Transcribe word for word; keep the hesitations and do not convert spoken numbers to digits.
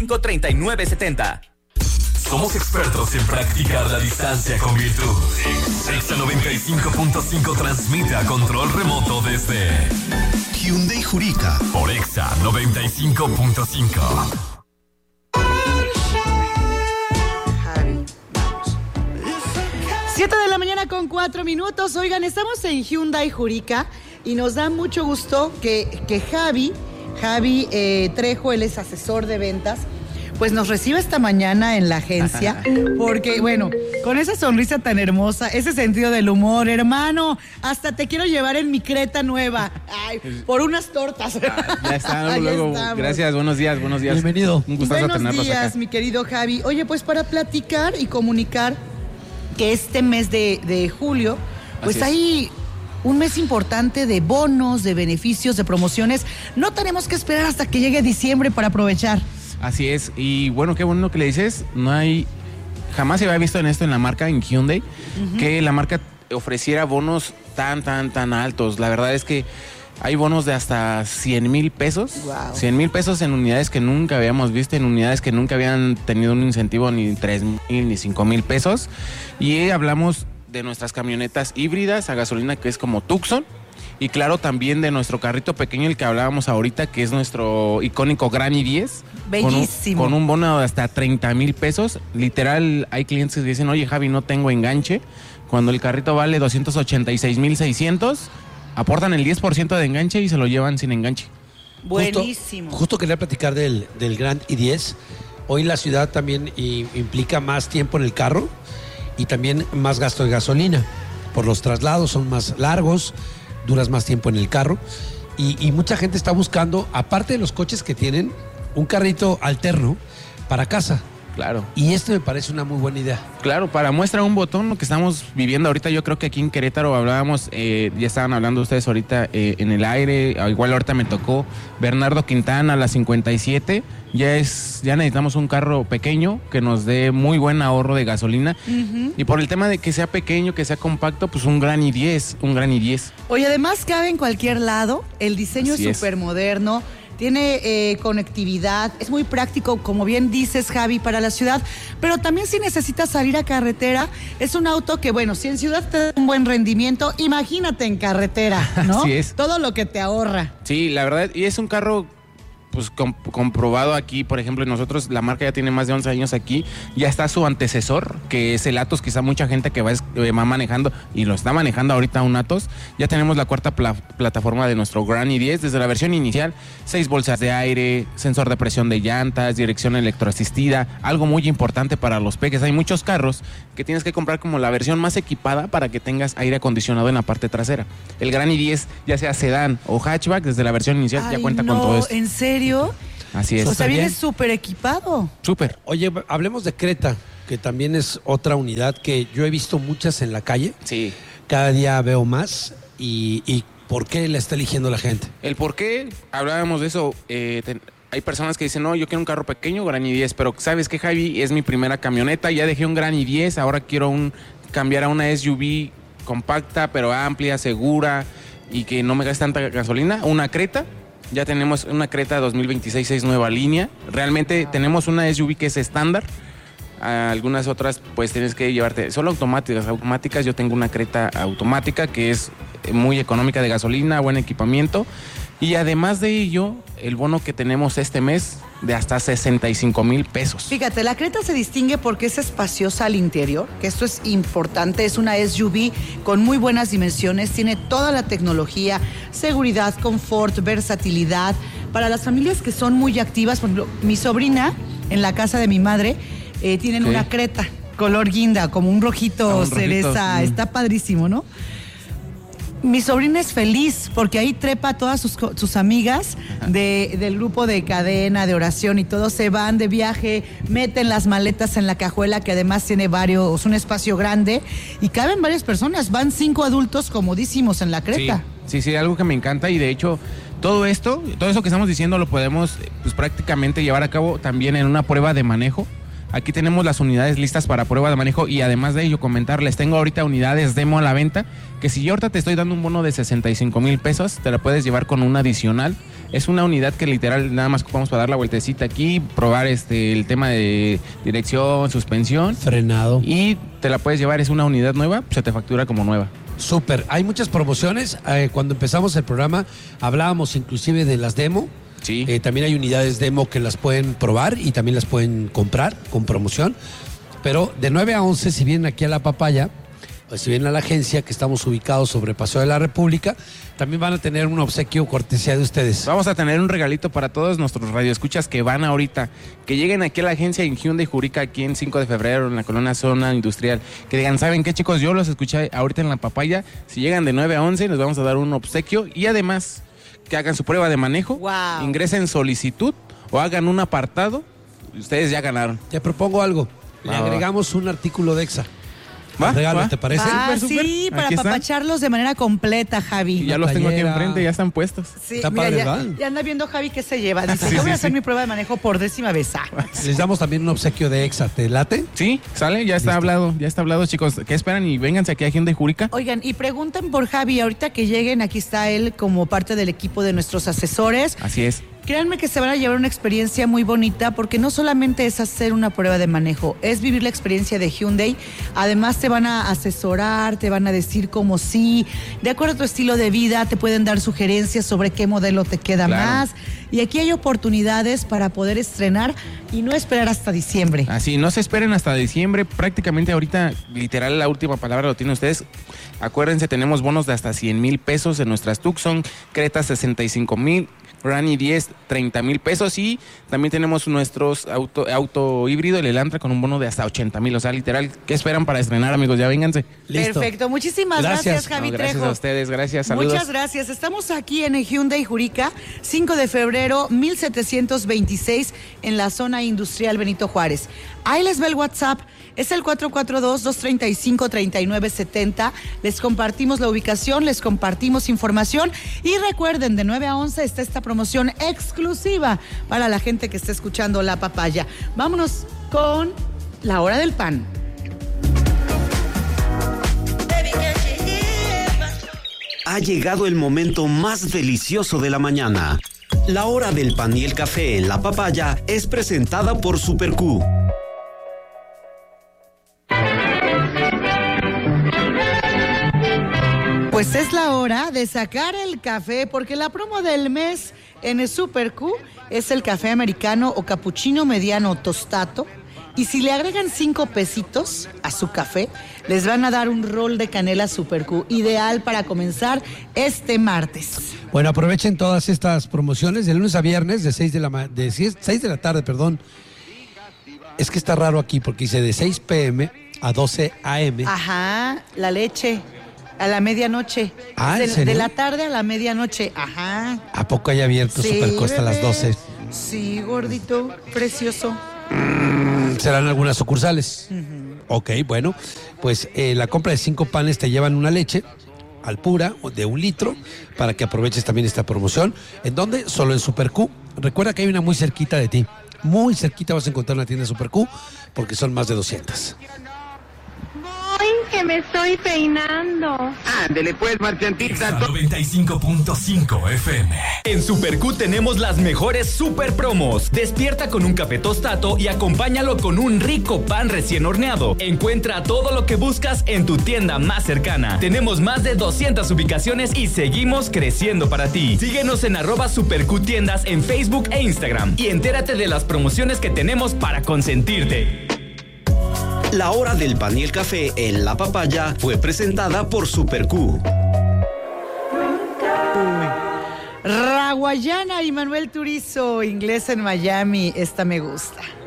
treinta y nueve setenta. Somos expertos en practicar la distancia con virtud. Exa noventa y cinco punto cinco transmite a control remoto desde Hyundai Jurica por Exa noventa y cinco punto cinco. siete de la mañana con cuatro minutos. Oigan, estamos en Hyundai Jurica y nos da mucho gusto que, que Javi, Javi eh, Trejo, él es asesor de ventas, pues nos recibe esta mañana en la agencia, porque, bueno, con esa sonrisa tan hermosa, ese sentido del humor, hermano, hasta te quiero llevar en mi Creta nueva, ay, por unas tortas. Ah, ya está, luego, gracias, buenos días, buenos días. Bienvenido. Un gustazo Buenos tenerlos días, acá. mi querido Javi. Oye, pues para platicar y comunicar que este mes de, de julio, pues Así es. hay un mes importante de bonos, de beneficios, de promociones. No tenemos que esperar hasta que llegue diciembre para aprovechar. Así es, y bueno, qué bueno que le dices, no hay, jamás se había visto en esto en la marca, en Hyundai, uh-huh. que la marca ofreciera bonos tan, tan, tan altos. La verdad es que hay bonos de hasta cien mil pesos, wow. cien mil pesos en unidades que nunca habíamos visto, en unidades que nunca habían tenido un incentivo ni tres mil ni cinco mil pesos. Y hablamos de nuestras camionetas híbridas a gasolina, que es como Tucson. Y claro, también de nuestro carrito pequeño, el que hablábamos ahorita, que es nuestro icónico Gran i diez. Bellísimo. Con un, con un bono de hasta treinta mil pesos. Literal, hay clientes que dicen, oye, Javi, no tengo enganche. Cuando el carrito vale doscientos ochenta y seis mil seiscientos, aportan el diez por ciento de enganche y se lo llevan sin enganche. Buenísimo. Justo, justo quería platicar del, del Gran i diez. Hoy la ciudad también i, implica más tiempo en el carro y también más gasto de gasolina. Por los traslados son más largos, duras más tiempo en el carro y, y mucha gente está buscando, aparte de los coches que tienen, un carrito alterno para casa. Claro. Y este me parece una muy buena idea. Claro, para muestra un botón, lo que estamos viviendo ahorita, yo creo que aquí en Querétaro hablábamos, eh, ya estaban hablando ustedes ahorita eh, en el aire, igual ahorita me tocó Bernardo Quintana, la cincuenta y siete, ya es, ya necesitamos un carro pequeño que nos dé muy buen ahorro de gasolina, uh-huh. y por el tema de que sea pequeño, que sea compacto, pues un Gran i diez, un Gran i diez. Oye, además cabe en cualquier lado, el diseño Así es súper moderno. Tiene eh, conectividad, es muy práctico, como bien dices, Javi, para la ciudad, pero también si necesitas salir a carretera, es un auto que, bueno, si en ciudad te da un buen rendimiento, imagínate en carretera, ¿no? Así es. Todo lo que te ahorra. Sí, la verdad, y es un carro pues comp- comprobado aquí, por ejemplo, nosotros, la marca ya tiene más de once años aquí, ya está su antecesor, que es el Atos, quizá mucha gente que va, es, eh, va manejando, y lo está manejando ahorita un Atos, ya tenemos la cuarta pla- plataforma de nuestro Gran i diez, desde la versión inicial, seis bolsas de aire, sensor de presión de llantas, dirección electroasistida, algo muy importante para los peques. Hay muchos carros que tienes que comprar como la versión más equipada para que tengas aire acondicionado en la parte trasera. El Gran i diez, ya sea sedán o hatchback, desde la versión inicial Ay, ya cuenta no, con todo esto. ¿en serio? Así es. O sea, viene bien. súper equipado. Súper. Oye, hablemos de Creta, que también es otra unidad que yo he visto muchas en la calle. Sí. Cada día veo más. Y, y ¿por qué la está eligiendo la gente? El por qué, hablábamos de eso, eh, ten, hay personas que dicen, no, yo quiero un carro pequeño, Gran i diez, pero ¿sabes qué, Javi? Es mi primera camioneta, ya dejé un Gran i diez, ahora quiero un cambiar a una S U V compacta, pero amplia, segura y que no me gaste tanta gasolina, una Creta. Ya tenemos una Creta dos mil veintiséis, es nueva línea. Realmente tenemos una S U V que es estándar. Algunas otras pues tienes que llevarte solo automáticas. Automáticas, yo tengo una Creta automática que es muy económica de gasolina, buen equipamiento. Y además de ello, el bono que tenemos este mes de hasta sesenta y cinco mil pesos. Fíjate, la Creta se distingue porque es espaciosa al interior, que esto es importante, es una S U V con muy buenas dimensiones, tiene toda la tecnología, seguridad, confort, versatilidad. Para las familias que son muy activas, por ejemplo, mi sobrina, en la casa de mi madre, eh, tienen Okay. una Creta, color guinda, como un rojito, Ah, un rojito, cereza, mm. está padrísimo, ¿no? Mi sobrina es feliz porque ahí trepa a todas sus, sus amigas de, del grupo de cadena, de oración y todo, se van de viaje, meten las maletas en la cajuela que además tiene varios, un espacio grande y caben varias personas, van cinco adultos comodísimos en la Creta. Sí, sí, sí, algo que me encanta y de hecho todo esto, todo eso que estamos diciendo lo podemos pues prácticamente llevar a cabo también en una prueba de manejo. Aquí tenemos las unidades listas para prueba de manejo y además de ello comentarles, tengo ahorita unidades demo a la venta, que si yo ahorita te estoy dando un bono de sesenta y cinco mil pesos, te la puedes llevar con un adicional Es una unidad que literal nada más ocupamos para dar la vueltecita aquí, probar este el tema de dirección, suspensión. Frenado. Y te la puedes llevar, es una unidad nueva, se te factura como nueva. Súper, hay muchas promociones. Eh, cuando empezamos el programa hablábamos inclusive de las demo. Sí. Eh, también hay unidades demo que las pueden probar y también las pueden comprar con promoción. Pero de nueve a once, si vienen aquí a La Papaya, o si vienen a la agencia, que estamos ubicados sobre Paseo de la República, también van a tener un obsequio cortesía de ustedes. Vamos a tener un regalito para todos nuestros radioescuchas que van ahorita, que lleguen aquí a la agencia en Hyundai Jurica, aquí en cinco de febrero, en la colonia Zona Industrial, que digan, ¿saben qué, chicos? Yo los escuché ahorita en La Papaya. Si llegan de nueve a once, les vamos a dar un obsequio y además que hagan su prueba de manejo, wow. Ingresen solicitud o hagan un apartado, y ustedes ya ganaron. Te propongo algo, le Ah, agregamos un artículo de Exa. ¿Va? Regalo, ¿Va? ¿te parece? Ah, Súper, súper. sí, para Aquí están. apapacharlos de manera completa, Javi. Y ya los tengo aquí playera. enfrente, ya están puestos. Sí, Está mira, padre, ya, ¿verdad? ya anda viendo Javi qué se lleva. Dice, Sí, yo voy sí, a hacer sí. mi prueba de manejo por décima vez. Ah. Les damos también un obsequio de Exa, ¿te late? Sí, sale, ya está Listo. hablado, ya está hablado, chicos. ¿Qué esperan? Y vénganse aquí a Hyundai Jurica. Oigan, y pregunten por Javi. Ahorita que lleguen, aquí está él como parte del equipo de nuestros asesores. Así es. Créanme que se van a llevar una experiencia muy bonita porque no solamente es hacer una prueba de manejo, es vivir la experiencia de Hyundai. Además te van a asesorar, te van a decir cómo sí, de acuerdo a tu estilo de vida, te pueden dar sugerencias sobre qué modelo te queda Claro. más. Y aquí hay oportunidades para poder estrenar y no esperar hasta diciembre. Así, no se esperen hasta diciembre. Prácticamente ahorita, literal, la última palabra lo tienen ustedes. Acuérdense, tenemos bonos de hasta cien mil pesos en nuestras Tucson, Creta sesenta y cinco mil, Granny diez, treinta mil pesos y también tenemos nuestros auto, auto híbrido, el Elantra, con un bono de hasta ochenta mil. O sea, literal, ¿qué esperan para estrenar, amigos? Ya vénganse. Listo. Perfecto, muchísimas gracias, Gracias. Javi No, gracias Trejo. a ustedes, gracias, saludos. Muchas gracias. Estamos aquí en el Hyundai Jurica, cinco de febrero, mil setecientos veintiséis, en la zona industrial Benito Juárez. Ahí les va el WhatsApp, es el cuatro cuatro dos, dos tres cinco, tres nueve siete cero. Les compartimos la ubicación, les compartimos información y recuerden, de nueve a once está esta promoción exclusiva para la gente que está escuchando La Papaya. Vámonos con la hora del pan. Ha llegado el momento más delicioso de la mañana. La hora del pan y el café en La Papaya es presentada por Super Q. Pues es la hora de sacar el café, porque la promo del mes en el Super Q es el café americano o capuchino mediano tostato. Y si le agregan cinco pesitos a su café, les van a dar un rol de canela Super Q, ideal para comenzar este martes. Bueno, aprovechen todas estas promociones de lunes a viernes de seis de la ma- de seis de la tarde, perdón. Es que está raro aquí porque dice de seis pe eme a doce a eme. Ajá, la leche a la medianoche. Ah, ¿en de, serio? de la tarde a la medianoche, ajá. ¿A poco hay abierto Superco hasta las bebé. doce? Sí, gordito, precioso. ¿Serán algunas sucursales? Ok, bueno, pues eh, la compra de cinco panes te llevan una leche al pura o de un litro para que aproveches también esta promoción. ¿En dónde? Solo en Super Q. Recuerda que hay una muy cerquita de ti. Muy cerquita vas a encontrar una tienda Super Q porque son más de doscientas. Voy, que me estoy peinando. Ándele pues, marchantita. noventa y cinco punto cinco efe eme. En Super Q tenemos las mejores super promos. Despierta con un café tostato y acompáñalo con un rico pan recién horneado. Encuentra todo lo que buscas en tu tienda más cercana. Tenemos más de doscientas ubicaciones y seguimos creciendo para ti. Síguenos en arroba Super Q Tiendas en Facebook e Instagram y entérate de las promociones que tenemos para consentirte. La hora del pan y el café en La Papaya fue presentada por Super Q. Raguayana y Manuel Turizo, inglés en Miami, esta me gusta.